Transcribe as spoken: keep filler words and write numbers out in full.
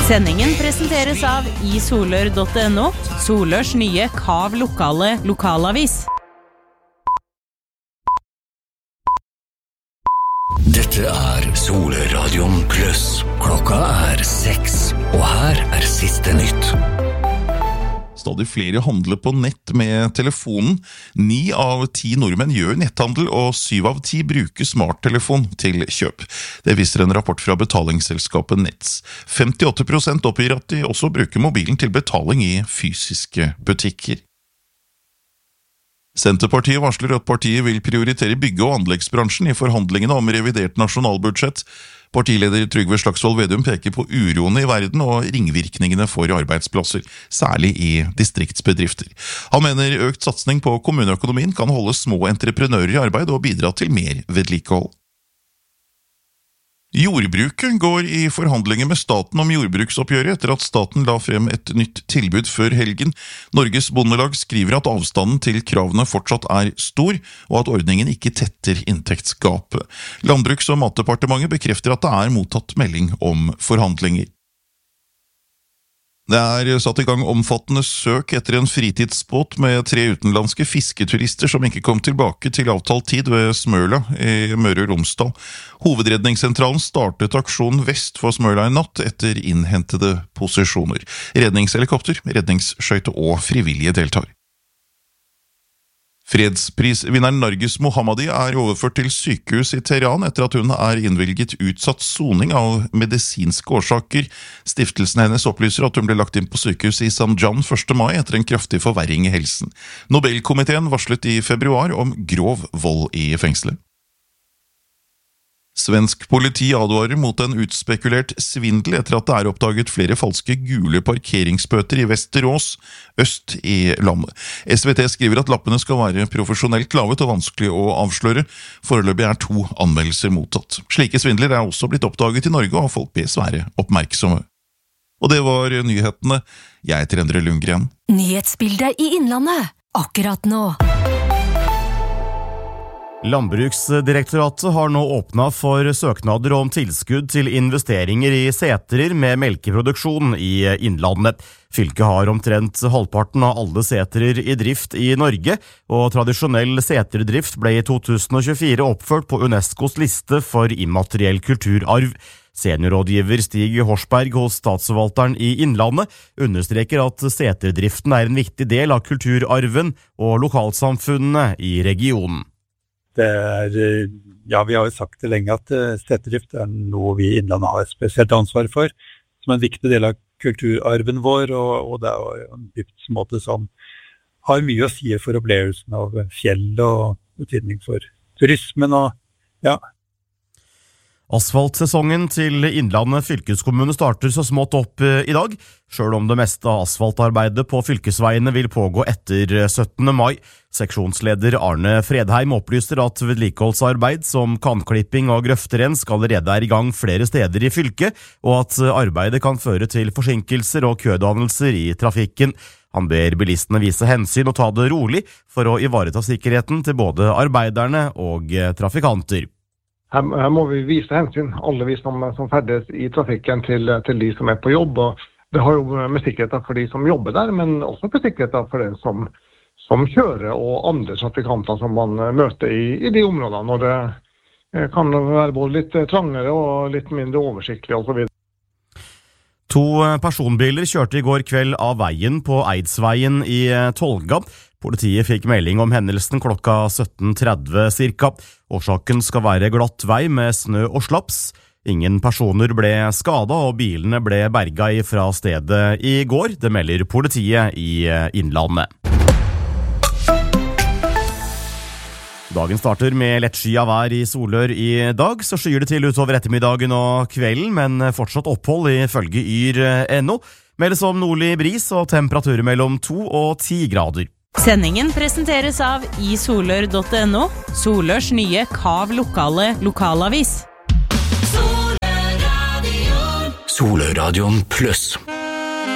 Sendingen presenteres av i solør punktum no, Solørs nye Kav lokale lokalavis. Dette er Solørradioen Plus. Klokka er seks, og her er siste nytt. Stadig flere handler på nett med telefonen. Ni av ti nordmenn gjør netthandel, og syv av ti bruker smarttelefon til kjøp. Det viser en rapport fra betalingsselskapet Nets. femtiåtte prosent oppgir at de også bruker mobilen til betaling i fysiske butikker. Senterpartiet varsler at partiet vil prioritere bygge- og anleggsbransjen i forhandlingene om revidert nasjonalbudsjett. Partileder Trygve Slagsvold Vedum peker på uroene i verden og ringvirkningene for arbeidsplasser, særlig i distriktsbedrifter. Han mener økt satsning på kommuneøkonomien kan holde små entreprenører i arbeid og bidra til mer vedlikehold. Jordbruket går i forhandlinger med staten om jordbruksoppgjøret etter at staten la frem et nytt tilbud før helgen. Norges Bondelag skriver at avstanden til kravene fortsatt er stor, og at ordningen ikke tetter inntektsgapet. Landbruks- og matdepartementet bekrefter at det er mottatt melding om forhandlinger. Det er satt i gang omfattende søk etter en fritidsbåt med tre utenlandske fisketurister som ikke kom tilbake til avtalt tid ved Smøla i Møre og Romsdal. Hovedredningssentralen startet aksjonen vest for Smøla i natt etter innhentede posisjoner. Redningshelikopter, redningsskøyte og frivillige deltar. Fredsprisvinneren Narges Mohammadi er overført til sykehus i Teheran etter at hun er innvilget utsatt soning av medisinske årsaker. Stiftelsen hennes opplyser at hun ble lagt inn på sykehus i Zanjan første mai etter en kraftig forverring i helsen. Nobelkomiteen varslet i februar om grov vold i fengselet. Svensk politi advarer mot en utspekulert svindel etter at det er oppdaget flere falske gule parkeringsbøter i Västerås, øst i landet. S V T skriver at lappene skal være profesjonelt lavet og vanskelig å avsløre. Foreløpig er to anmeldelser mottatt. Slike svindler er også blitt oppdaget i Norge, og folk bes være oppmerksomme. Og det var nyhetene. Jeg heter Endre Lundgren. Nyhetsbildet i Innlandet, akkurat nå. Landbruksdirektoratet har nå åpnet for søknader om tilskudd til investeringer i setrer med melkeproduksjon i Innlandet. Fylket har omtrent halvparten av alle setrer i drift i Norge, og tradisjonell seterdrift ble i to tusen og tjuefire oppført på UNESCOs liste for immateriell kulturarv. Seniorrådgiver Stig Horsberg hos Statsforvalteren i Innlandet understreker at seterdriften er en viktig del av kulturarven og lokalsamfunnene i regionen. Det er, ja, vi har jo sagt det lenge at seterdrift er noe vi i Innlandet har et spesielt ansvar for, som en viktig del av kulturarven vår, og, og det er jo en driftsmåte som har mye å si for opplevelsen av fjell og betydning for turismen og ja. Asfaltsesongen til Innlandet fylkeskommune starter så smått opp i dag, selv om det meste av asfaltarbeidet på fylkesveiene vil pågå etter syttende mai. Seksjonsleder Arne Fredheim opplyser at vedlikeholdsarbeid som kantklipping og grøfterensk allerede er i gang flere steder i fylket, og at arbeidet kan føre til forsinkelser og kødannelser i trafikken. Han ber bilistene vise hensyn og ta det rolig for å ivareta sikkerheten til både arbeiderne og trafikanter. Her, her må vi vise hensyn, alle vi som, som ferdes i trafikken til, til de som er på jobb. Og det har jo med sikkerheten for de som jobber der, men også med sikkerheten for den som, som kjører og andre trafikanter som man møter i, i de områdene. Når det kan være både litt trangere og litt mindre oversiktlig og så videre. To personbiler kjørte i går kveld av veien på Eidsveien i Tolga. Politiet fikk melding om hendelsen klokka sytten tretti cirka. Årsaken skal være glatt vei med snø og slaps. Ingen personer ble skadet, og bilene ble berget fra stedet i går. Det melder politiet i Innlandet. Dagen starter med lettskyet vær i Solør i dag, så skyer det til utover ettermiddagen og kvelden, men fortsatt opphold ifølge yr punktum no. Meldes om nordlig bris og temperaturer mellom to og ti grader. Sendingen presenteres av i solør punktum no, Solørs nye Kav lokale lokalavis. Solørradioen Plus.